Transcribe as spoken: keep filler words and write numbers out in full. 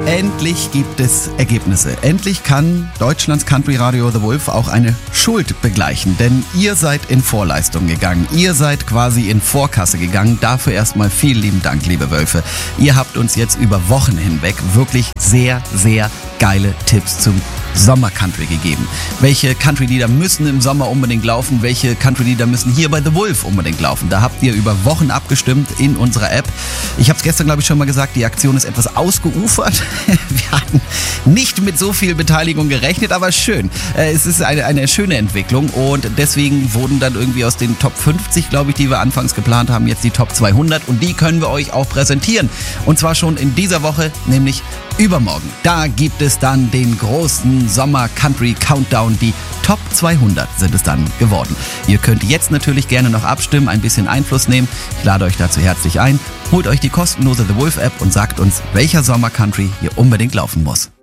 Endlich gibt es Ergebnisse. Endlich kann Deutschlands Country Radio The Wolf auch eine Schuld begleichen. Denn ihr seid in Vorleistung gegangen. Ihr seid quasi in Vorkasse gegangen. Dafür erstmal vielen lieben Dank, liebe Wölfe. Ihr habt uns jetzt über Wochen hinweg wirklich sehr, sehr geile Tipps zum Sommer-Country gegeben. Welche Country-Lieder müssen im Sommer unbedingt laufen? Welche Country-Lieder müssen hier bei The Wolf unbedingt laufen? Da habt ihr über Wochen abgestimmt in unserer App. Ich habe es gestern, glaube ich, schon mal gesagt, die Aktion ist etwas ausgeufert. Wir hatten nicht mit so viel Beteiligung gerechnet, aber schön. Es ist eine, eine schöne Entwicklung und deswegen wurden dann irgendwie aus den Top fünfzig, glaube ich, die wir anfangs geplant haben, jetzt die Top zweihundert und die können wir euch auch präsentieren. Und zwar schon in dieser Woche, nämlich übermorgen. Da gibt es dann den großen Sommer-Country-Countdown. Die Top zweihundert sind es dann geworden. Ihr könnt jetzt natürlich gerne noch abstimmen, ein bisschen Einfluss nehmen. Ich lade euch dazu herzlich ein. Holt euch die kostenlose The Wolf App und sagt uns, welcher Sommer-Country hier unbedingt laufen muss.